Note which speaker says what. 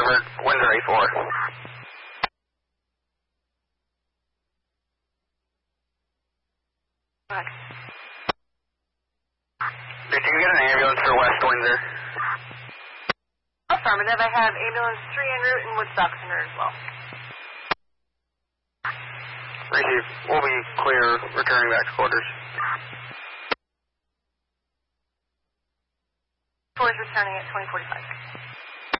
Speaker 1: delivered, Windsor A4. Did you get an ambulance for West Windsor?
Speaker 2: Affirmative. I have ambulance 3 en route and Woodstock's en route as well.
Speaker 1: Receive. We'll be clear returning back to quarters.
Speaker 2: Force returning at 2045.